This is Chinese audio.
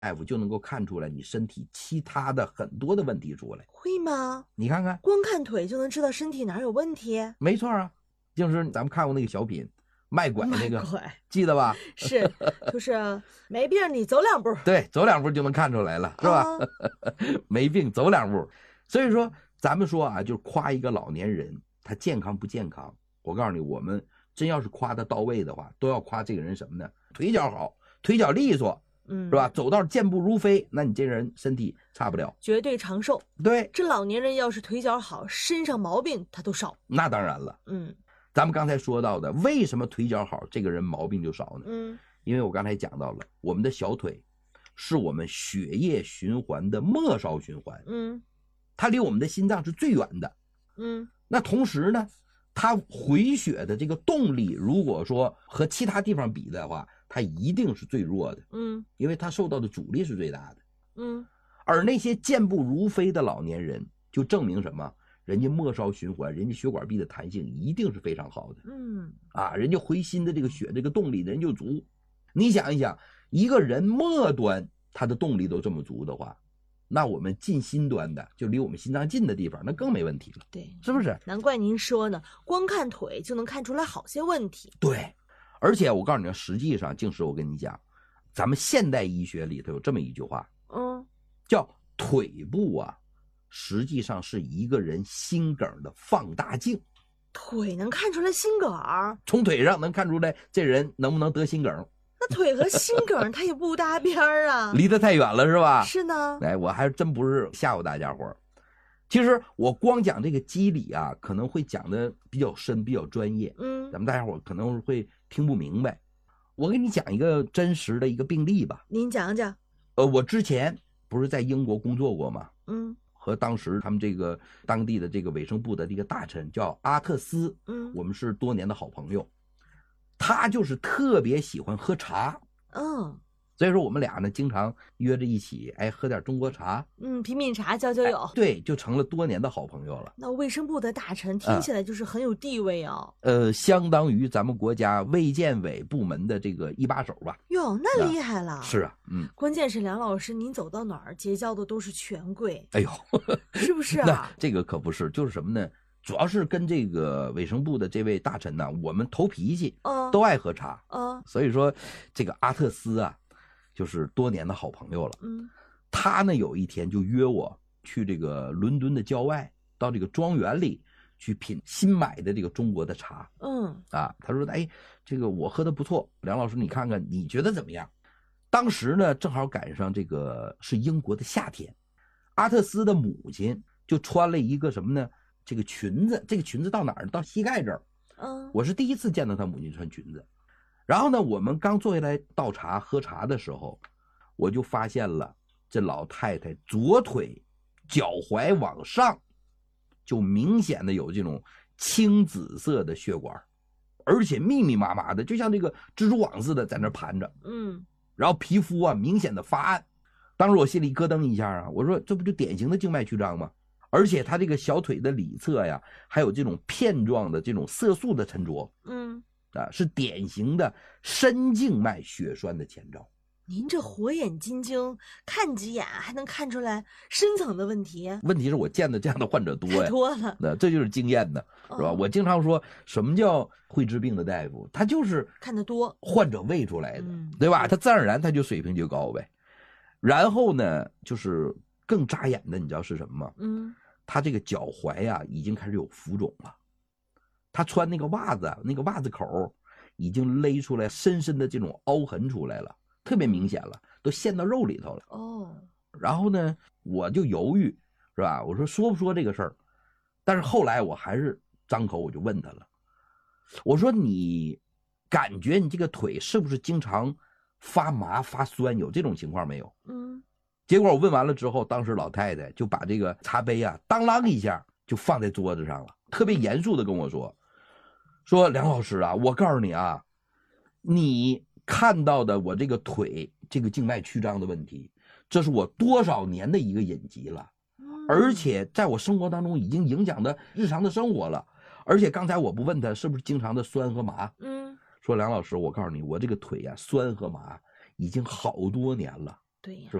大夫就能够看出来你身体其他的很多的问题出来。 会吗？ 你看看， 光看腿就能知道身体哪有问题？ 没错啊，就是咱们看过那个小品卖拐那个， 卖拐记得吧？ 是，就是没病你走2步， 对，走2步就能看出来了，是吧？没病走2步。所以说咱们说啊，就是夸一个老年人他健康不健康，我告诉你，我们真要是夸他到位的话，都要夸这个人什么呢？腿脚好，腿脚利索，是吧？走道健步如飞，那你这人身体差不了， 绝对长寿。 对， 这老年人要是腿脚好，身上毛病他都少。 那当然了。咱们刚才说到的，为什么腿脚好，这个人毛病就少呢？因为我刚才讲到了，我们的小腿是我们血液循环的末梢循环，它离我们的心脏是最远的，那同时呢，它回血的这个动力，如果说和其他地方比的话，它一定是最弱的，因为它受到的阻力是最大的，而那些健步如飞的老年人，就证明什么？人家末梢循环，人家血管壁的弹性一定是非常好的，人家回心的这个血这个动力人就足。你想一想，一个人末端他的动力都这么足的话，那我们近心端的，就离我们心脏近的地方，那更没问题了， 对， 是不是？ 难怪您说呢，光看腿就能看出来好些问题。 对，而且我告诉你，实际上，静时我跟你讲，咱们现代医学里头有这么一句话，叫腿部啊，实际上是一个人心梗的放大镜。 腿能看出来心梗？ 从腿上能看出来这人能不能得心梗。 那腿和心梗它也不搭边啊， 离得太远了是吧？ 是呢。 哎，我还真不是吓唬大家伙。其实我光讲这个机理啊，可能会讲的比较深，比较专业，咱们大家伙可能会听不明白。我给你讲一个真实的一个病例吧。 您讲讲。 我之前不是在英国工作过吗？和当时他们这个当地的这个卫生部的这个大臣叫阿特斯，我们是多年的好朋友。他就是特别喜欢喝茶，所以说我们俩呢经常约着一起，喝点中国茶， 品品茶，交交友， 对，就成了多年的好朋友了。 那卫生部的大臣听起来就是很有地位啊。 相当于咱们国家卫健委部门的这个一把手吧。 哟，那厉害了。 是啊， 关键是梁老师，您走到哪儿结交的都是权贵， 哎呦， 是不是啊？ 那这个可不是，就是什么呢？主要是跟这个卫生部的这位大臣呢，我们投脾气，都爱喝茶，所以说这个阿特斯啊，就是多年的好朋友了。他呢有一天就约我去这个伦敦的郊外，到这个庄园里去品新买的这个中国的茶。他说，这个我喝的不错，梁老师你看看你觉得怎么样？当时呢正好赶上这个是英国的夏天，阿特斯的母亲就穿了一个什么呢？这个裙子，这个裙子到哪儿？到膝盖这儿。我是第一次见到他母亲穿裙子。然后呢，我们刚坐下来倒茶喝茶的时候，我就发现了这老太太左腿脚踝往上就明显的有这种青紫色的血管，而且密密麻麻的，就像这个蜘蛛网似的在那盘着。然后皮肤啊明显的发暗。当时我心里咯噔一下啊，我说这不就典型的静脉曲张吗？而且他这个小腿的里侧呀，还有这种片状的这种色素的沉着，是典型的深静脉血栓的前兆。 您这火眼金睛，看几眼还能看出来深层的问题？ 问题是我见的这样的患者多呀， 太多了。 那这就是经验呢，是吧？我经常说什么叫会治病的大夫，他就是看得多， 患者喂出来的，对吧？他自然而然他就水平就高呗。然后呢，就是更扎眼的，你知道是什么吗？他这个脚踝呀，已经开始有浮肿了。他穿那个袜子，那个袜子口已经勒出来深深的这种凹痕出来了，特别明显了，都陷到肉里头了。然后呢，我就犹豫，是吧？我说不说这个事儿？但是后来我还是张口我就问他了，我说你感觉你这个腿是不是经常发麻发酸，有这种情况没有？结果我问完了之后，当时老太太就把这个茶杯啊当啷一下就放在桌子上了，特别严肃的跟我说梁老师啊，我告诉你啊，你看到的我这个腿这个静脉曲张的问题，这是我多少年的一个隐疾了，而且在我生活当中已经影响的日常的生活了。而且刚才我不问他是不是经常的酸和麻，说梁老师，我告诉你，我这个腿啊酸和麻已经好多年了。 对呀。